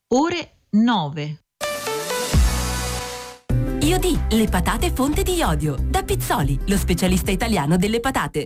ore 9. Iodi, le patate fonte di iodio. Da Pizzoli, lo specialista italiano delle patate.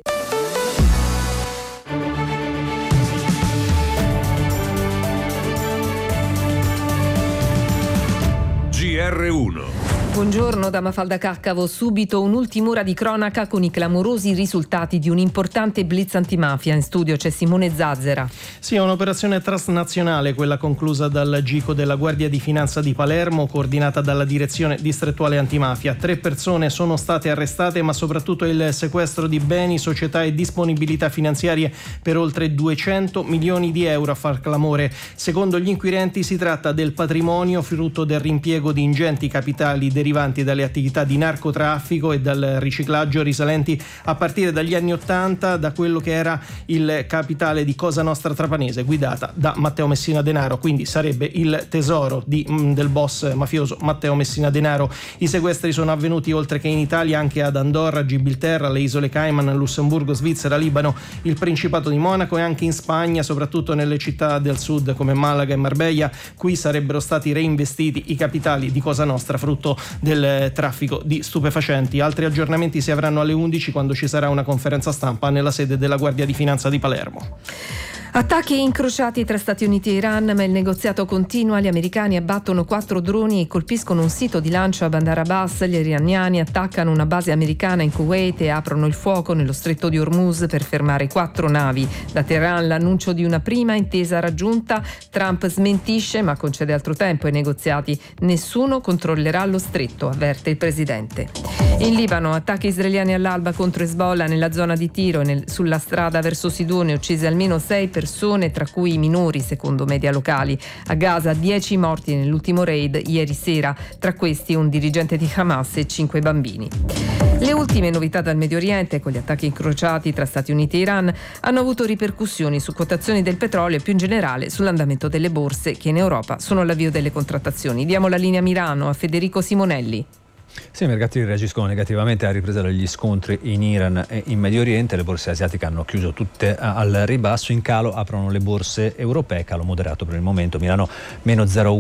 GR1. Buongiorno da Mafalda Caccavo. Subito un'ultima di cronaca con i clamorosi risultati di un importante blitz antimafia. In studio c'è Simone Zazzera. Sì, è un'operazione transnazionale, quella conclusa dal GICO della Guardia di Finanza di Palermo, coordinata dalla Direzione Distrettuale Antimafia. 3 persone sono state arrestate, ma soprattutto il sequestro di beni, società e disponibilità finanziarie per oltre 200 milioni di euro a far clamore. Secondo gli inquirenti si tratta del patrimonio frutto del rimpiego di ingenti capitali derivanti dalle attività di narcotraffico e dal riciclaggio risalenti a partire dagli anni '80 da quello che era il capitale di Cosa Nostra Trapanese, guidata da Matteo Messina Denaro, quindi sarebbe il tesoro del boss mafioso Matteo Messina Denaro. I sequestri sono avvenuti oltre che in Italia anche ad Andorra, Gibilterra, le Isole Cayman, Lussemburgo, Svizzera, Libano, il Principato di Monaco e anche in Spagna, soprattutto nelle città del sud come Malaga e Marbella. Qui sarebbero stati reinvestiti i capitali di Cosa Nostra, frutto del traffico di stupefacenti. Altri aggiornamenti si avranno alle 11 quando ci sarà una conferenza stampa nella sede della Guardia di Finanza di Palermo. Attacchi incrociati tra Stati Uniti e Iran, ma il negoziato continua. Gli americani abbattono 4 droni e colpiscono un sito di lancio a Bandar Abbas. Gli iraniani attaccano una base americana in Kuwait e aprono il fuoco nello stretto di Hormuz per fermare 4 navi. Da Teheran l'annuncio di una prima intesa raggiunta. Trump smentisce ma concede altro tempo ai negoziati. Nessuno controllerà lo stretto, avverte il presidente. In Libano, attacchi israeliani all'alba contro Hezbollah nella zona di Tiro e sulla strada verso Sidone, uccise almeno 6 persone, tra cui i minori, secondo media locali. A Gaza 10 morti nell'ultimo raid ieri sera, tra questi un dirigente di Hamas e 5 bambini. Le ultime novità dal Medio Oriente, con gli attacchi incrociati tra Stati Uniti e Iran, hanno avuto ripercussioni su quotazioni del petrolio e più in generale sull'andamento delle borse, che in Europa sono all'avvio delle contrattazioni. Diamo la linea a Milano a Federico Simonelli. Sì, i mercati reagiscono negativamente alla ripresa degli scontri in Iran e in Medio Oriente. Le borse asiatiche hanno chiuso tutte al ribasso. In calo aprono le borse europee, calo moderato per il momento. Milano meno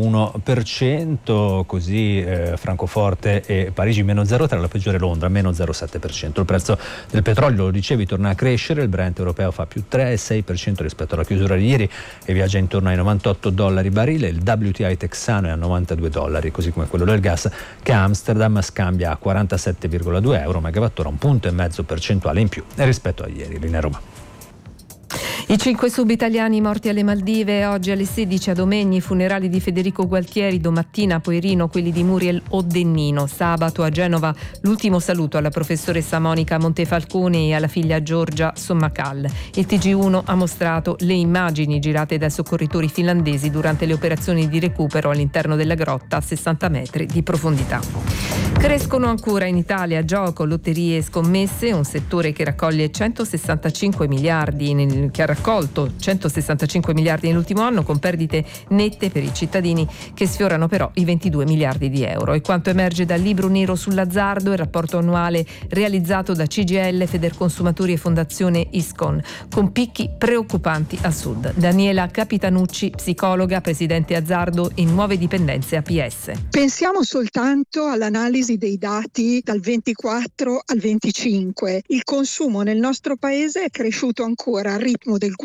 0,1%, così Francoforte e Parigi meno 0,3%, la peggiore Londra meno 0,7%. Il prezzo del petrolio, lo dicevi, torna a crescere. Il Brent europeo fa più 3,6% rispetto alla chiusura di ieri e viaggia intorno ai $98 barile. Il WTI texano è a $92, così come quello del gas, che a Amsterdam scambia a 47,2 euro megawattora, 1,5 punti in più rispetto a ieri. Linea Roma. I 5 sub-italiani morti alle Maldive. Oggi alle 16 a Domegni, funerali di Federico Gualtieri. Domattina a Poerino quelli di Muriel Oddennino. Sabato a Genova l'ultimo saluto alla professoressa Monica Montefalcone e alla figlia Giorgia Sommacal. Il TG1 ha mostrato le immagini girate dai soccorritori finlandesi durante le operazioni di recupero all'interno della grotta a 60 metri di profondità. Crescono ancora in Italia gioco, lotterie e scommesse, un settore che raccoglie 165 miliardi, che ha raccolto 165 miliardi nell'ultimo anno, con perdite nette per i cittadini che sfiorano però i 22 miliardi di euro. E quanto emerge dal libro nero sull'azzardo, il rapporto annuale realizzato da CGIL, Federconsumatori e Fondazione Iscon, con picchi preoccupanti a sud. Daniela Capitanucci, psicologa, presidente azzardo in nuove dipendenze APS. Pensiamo soltanto all'analisi dei dati dal 24 al 25. Il consumo nel nostro paese è cresciuto ancora al ritmo del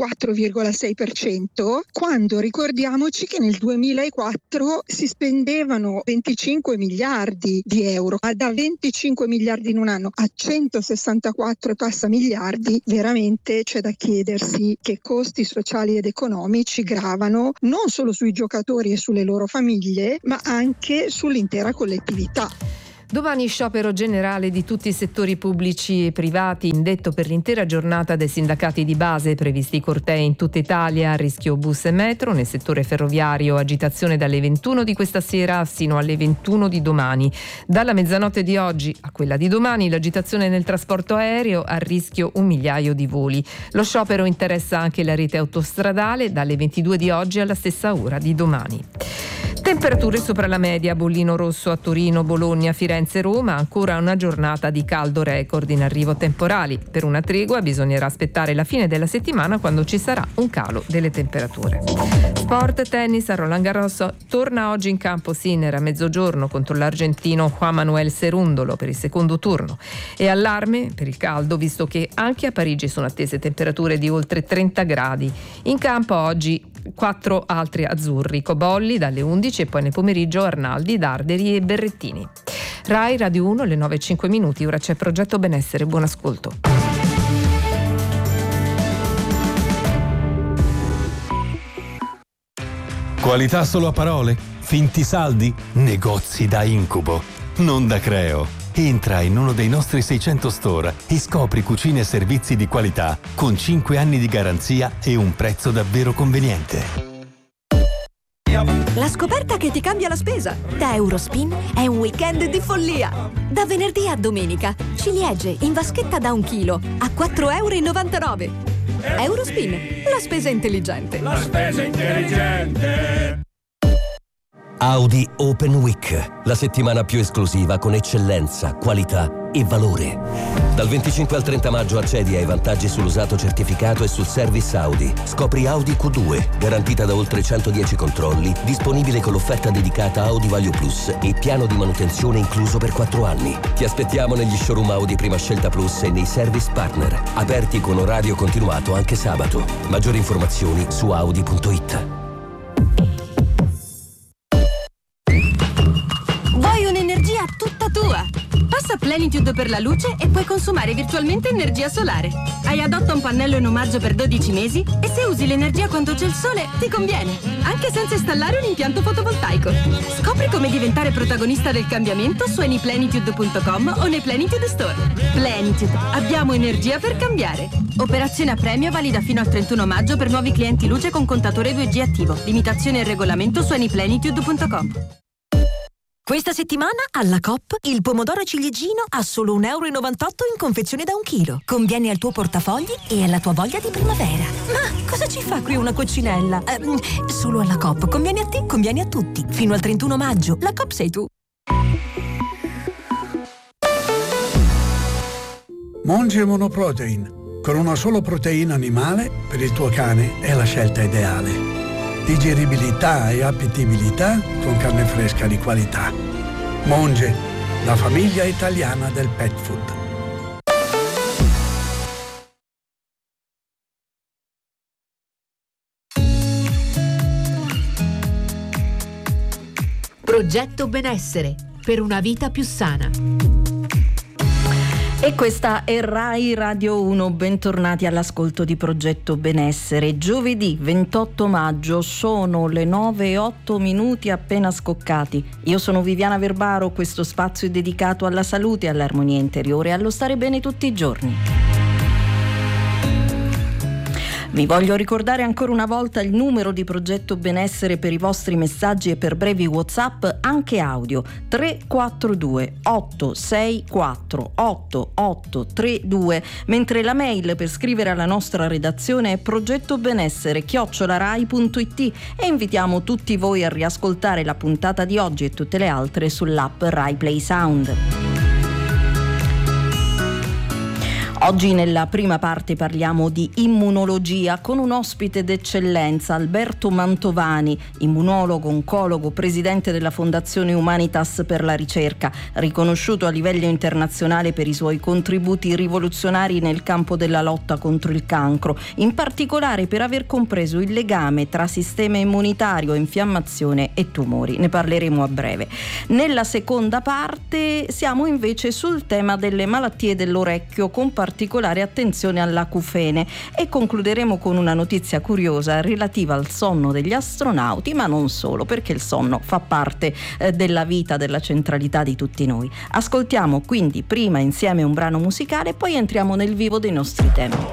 4,6%, quando ricordiamoci che nel 2004 si spendevano 25 miliardi di euro. Da 25 miliardi in un anno a 164 e passa miliardi, veramente c'è da chiedersi che costi sociali ed economici gravano non solo sui giocatori e sulle loro famiglie, ma anche sull'intera collettività. Domani sciopero generale di tutti i settori pubblici e privati, indetto per l'intera giornata dai sindacati di base, previsti cortei in tutta Italia, a rischio bus e metro. Nel settore ferroviario agitazione dalle 21 di questa sera fino alle 21 di domani. Dalla mezzanotte di oggi a quella di domani l'agitazione nel trasporto aereo, a rischio 1 migliaio di voli. Lo sciopero interessa anche la rete autostradale dalle 22 di oggi alla stessa ora di domani. Temperature sopra la media, bollino rosso a Torino, Bologna, Firenze, Roma, ancora una giornata di caldo record, in arrivo temporali. Per una tregua bisognerà aspettare la fine della settimana, quando ci sarà un calo delle temperature. Sport, tennis, a Roland Garros torna oggi in campo Sinner a mezzogiorno contro l'argentino Juan Manuel Cerúndolo per il secondo turno. E allarme per il caldo, visto che anche a Parigi sono attese temperature di oltre 30 gradi. In campo oggi 4 altri azzurri, Cobolli dalle 11 e poi nel pomeriggio Arnaldi, Darderi e Berrettini. Rai Radio 1, le 9:05, ora c'è Progetto Benessere, buon ascolto. Qualità solo a parole? Finti saldi? Negozi da incubo? Non da Creo. Entra in uno dei nostri 600 store e scopri cucine e servizi di qualità con 5 anni di garanzia e un prezzo davvero conveniente. La scoperta che ti cambia la spesa. Da Eurospin è un weekend di follia. Da venerdì a domenica, ciliegie in vaschetta da 1 chilo a €4,99. Eurospin, la spesa intelligente. La spesa intelligente. Audi Open Week, la settimana più esclusiva con eccellenza, qualità e valore. Dal 25 al 30 maggio accedi ai vantaggi sull'usato certificato e sul service Audi. Scopri Audi Q2, garantita da oltre 110 controlli, disponibile con l'offerta dedicata Audi Value Plus e piano di manutenzione incluso per 4 anni. Ti aspettiamo negli showroom Audi Prima Scelta Plus e nei service partner, aperti con orario continuato anche sabato. Maggiori informazioni su audi.it. Vuoi un'energia tutta tua? Passa Plenitude per la luce e puoi consumare virtualmente energia solare. Hai adotta un pannello in omaggio per 12 mesi e se usi l'energia quando c'è il sole ti conviene, anche senza installare un impianto fotovoltaico. Scopri come diventare protagonista del cambiamento su anyplenitude.com o nei Plenitude Store. Plenitude, abbiamo energia per cambiare. Operazione a premio valida fino al 31 maggio per nuovi clienti luce con contatore 2G attivo. Limitazioni e regolamento su anyplenitude.com. Questa settimana alla Coop il pomodoro ciliegino a solo €1,98 in confezione da 1 chilo. Conviene al tuo portafogli e alla tua voglia di primavera. Ma cosa ci fa qui una coccinella? Solo alla Coop. Conviene a te, conviene a tutti. Fino al 31 maggio. La Coop sei tu. Monge Monoprotein. Con una sola proteina animale per il tuo cane è la scelta ideale. Digeribilità e appetibilità con carne fresca di qualità. Monge, la famiglia italiana del pet food. Progetto Benessere per una vita più sana. E questa è Rai Radio 1, bentornati all'ascolto di Progetto Benessere. Giovedì 28 maggio, sono le 9:08 appena scoccati. Io sono Viviana Verbaro, questo spazio è dedicato alla salute, all'armonia interiore e allo stare bene tutti i giorni. Vi voglio ricordare ancora una volta il numero di Progetto Benessere per i vostri messaggi e per brevi WhatsApp, anche audio: 342 864 8832, mentre la mail per scrivere alla nostra redazione è progettobenessere@rai.it e invitiamo tutti voi a riascoltare la puntata di oggi e tutte le altre sull'app Rai Play Sound. Oggi nella prima parte parliamo di immunologia con un ospite d'eccellenza, Alberto Mantovani, immunologo, oncologo, presidente della Fondazione Humanitas per la ricerca, riconosciuto a livello internazionale per i suoi contributi rivoluzionari nel campo della lotta contro il cancro, in particolare per aver compreso il legame tra sistema immunitario, infiammazione e tumori. Ne parleremo a breve. Nella seconda parte siamo invece sul tema delle malattie dell'orecchio, con particolare attenzione all'acufene, e concluderemo con una notizia curiosa relativa al sonno degli astronauti, ma non solo, perché il sonno fa parte della vita, della centralità di tutti noi. Ascoltiamo quindi prima insieme un brano musicale e poi entriamo nel vivo dei nostri temi.